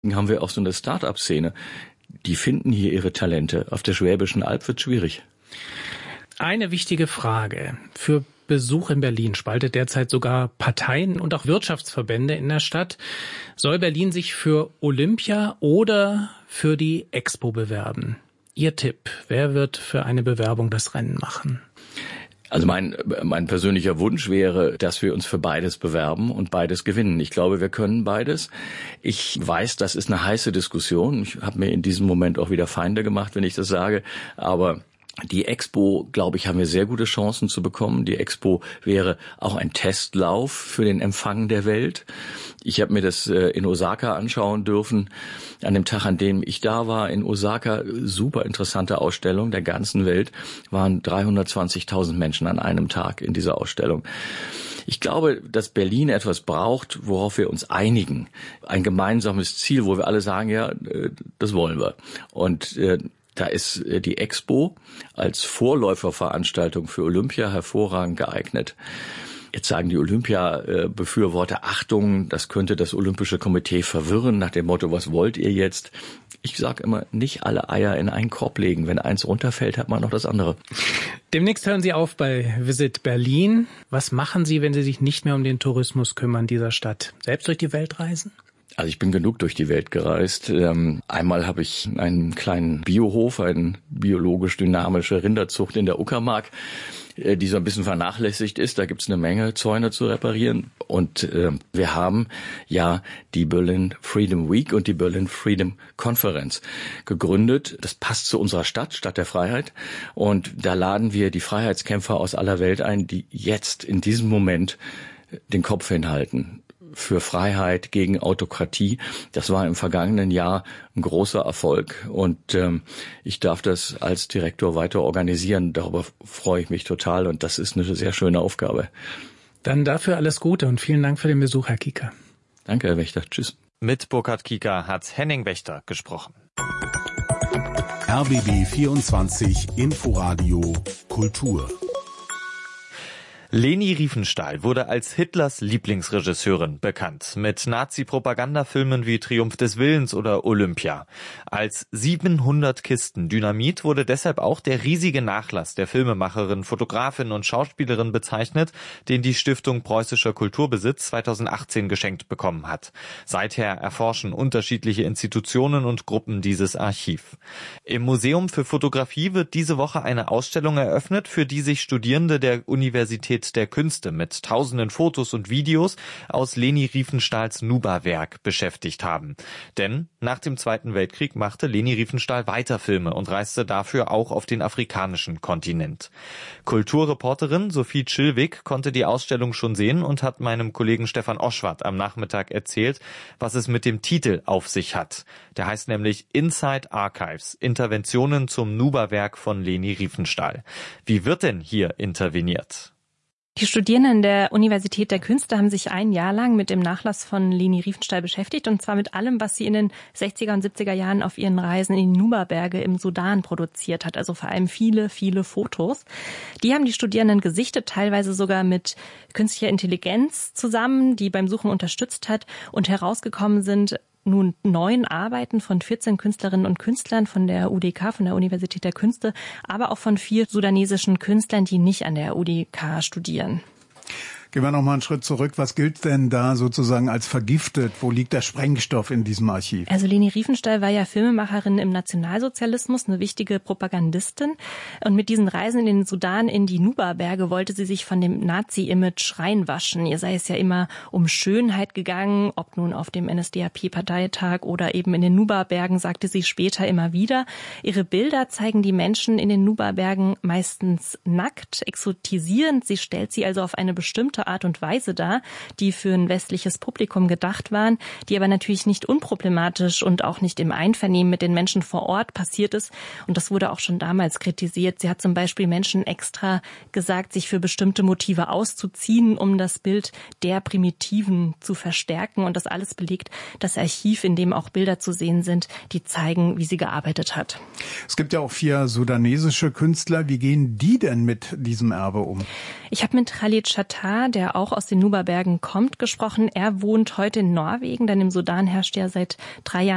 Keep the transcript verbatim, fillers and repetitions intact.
Haben wir auch so eine Start-up-Szene. Die finden hier ihre Talente. Auf der Schwäbischen Alb wird schwierig. Eine wichtige Frage. Für Besuch in Berlin spaltet derzeit sogar Parteien und auch Wirtschaftsverbände in der Stadt. Soll Berlin sich für Olympia oder für die Expo bewerben? Ihr Tipp, wer wird für eine Bewerbung das Rennen machen? Also mein, mein persönlicher Wunsch wäre, dass wir uns für beides bewerben und beides gewinnen. Ich glaube, wir können beides. Ich weiß, das ist eine heiße Diskussion. Ich habe mir in diesem Moment auch wieder Feinde gemacht, wenn ich das sage. Aber die Expo, glaube ich, haben wir sehr gute Chancen zu bekommen. Die Expo wäre auch ein Testlauf für den Empfang der Welt. Ich habe mir das in Osaka anschauen dürfen. An dem Tag, an dem ich da war, in Osaka, super interessante Ausstellung der ganzen Welt, waren dreihundertzwanzigtausend Menschen an einem Tag in dieser Ausstellung. Ich glaube, dass Berlin etwas braucht, worauf wir uns einigen. Ein gemeinsames Ziel, wo wir alle sagen, ja, das wollen wir. Und äh, da ist die Expo als Vorläuferveranstaltung für Olympia hervorragend geeignet. Jetzt sagen die Olympia-Befürworter, Achtung, das könnte das Olympische Komitee verwirren, nach dem Motto, was wollt ihr jetzt? Ich sage immer, nicht alle Eier in einen Korb legen. Wenn eins runterfällt, hat man noch das andere. Demnächst hören Sie auf bei Visit Berlin. Was machen Sie, wenn Sie sich nicht mehr um den Tourismus kümmern dieser Stadt? Selbst durch die Welt reisen? Also ich bin genug durch die Welt gereist. Ähm, einmal habe ich einen kleinen Biohof, eine biologisch dynamische Rinderzucht in der Uckermark, äh, die so ein bisschen vernachlässigt ist. Da gibt es eine Menge Zäune zu reparieren. Und äh, wir haben ja die Berlin Freedom Week und die Berlin Freedom Conference gegründet. Das passt zu unserer Stadt, Stadt der Freiheit. Und da laden wir die Freiheitskämpfer aus aller Welt ein, die jetzt in diesem Moment den Kopf hinhalten für Freiheit gegen Autokratie. Das war im vergangenen Jahr ein großer Erfolg und ähm, ich darf das als Direktor weiter organisieren. Darüber freue ich mich total und das ist eine sehr schöne Aufgabe. Dann dafür alles Gute und vielen Dank für den Besuch, Herr Kieker. Danke, Herr Wächter. Tschüss. Mit Burkhard Kieker hat Henning Wächter gesprochen. R B B vierundzwanzig Inforadio Kultur. Leni Riefenstahl wurde als Hitlers Lieblingsregisseurin bekannt, mit Nazi-Propagandafilmen wie Triumph des Willens oder Olympia. Als siebenhundert Kisten Dynamit wurde deshalb auch der riesige Nachlass der Filmemacherin, Fotografin und Schauspielerin bezeichnet, den die Stiftung Preußischer Kulturbesitz zweitausendachtzehn geschenkt bekommen hat. Seither erforschen unterschiedliche Institutionen und Gruppen dieses Archiv. Im Museum für Fotografie wird diese Woche eine Ausstellung eröffnet, für die sich Studierende der Universität der Künste mit tausenden Fotos und Videos aus Leni Riefenstahls Nuba-Werk beschäftigt haben. Denn nach dem Zweiten Weltkrieg machte Leni Riefenstahl weiter Filme und reiste dafür auch auf den afrikanischen Kontinent. Kulturreporterin Sophie Chilwig konnte die Ausstellung schon sehen und hat meinem Kollegen Stefan Oschwart am Nachmittag erzählt, was es mit dem Titel auf sich hat. Der heißt nämlich Inside Archives, Interventionen zum Nuba-Werk von Leni Riefenstahl. Wie wird denn hier interveniert? Die Studierenden der Universität der Künste haben sich ein Jahr lang mit dem Nachlass von Leni Riefenstahl beschäftigt und zwar mit allem, was sie in den sechziger und siebziger Jahren auf ihren Reisen in die Nuba-Berge im Sudan produziert hat, also vor allem viele, viele Fotos. Die haben die Studierenden gesichtet, teilweise sogar mit künstlicher Intelligenz zusammen, die beim Suchen unterstützt hat und herausgekommen sind nun neun Arbeiten von vierzehn Künstlerinnen und Künstlern von der U D K, von der Universität der Künste, aber auch von vier sudanesischen Künstlern, die nicht an der U D K studieren. Gehen wir noch mal einen Schritt zurück. Was gilt denn da sozusagen als vergiftet? Wo liegt der Sprengstoff in diesem Archiv? Also Leni Riefenstahl war ja Filmemacherin im Nationalsozialismus, eine wichtige Propagandistin. Und mit diesen Reisen in den Sudan, in die Nuba-Berge, wollte sie sich von dem Nazi-Image reinwaschen. Ihr sei es ja immer um Schönheit gegangen, ob nun auf dem N S D A P-Parteitag oder eben in den Nuba-Bergen, sagte sie später immer wieder. Ihre Bilder zeigen die Menschen in den Nuba-Bergen meistens nackt, exotisierend. Sie stellt sie also auf eine bestimmte Art und Weise dar, die für ein westliches Publikum gedacht waren, die aber natürlich nicht unproblematisch und auch nicht im Einvernehmen mit den Menschen vor Ort passiert ist. Und das wurde auch schon damals kritisiert. Sie hat zum Beispiel Menschen extra gesagt, sich für bestimmte Motive auszuziehen, um das Bild der Primitiven zu verstärken. Und das alles belegt das Archiv, in dem auch Bilder zu sehen sind, die zeigen, wie sie gearbeitet hat. Es gibt ja auch vier sudanesische Künstler. Wie gehen die denn mit diesem Erbe um? Ich habe mit Khalid Chattar, der auch aus den Nuba-Bergen kommt, gesprochen. Er wohnt heute in Norwegen, denn im Sudan herrscht ja seit drei Jahren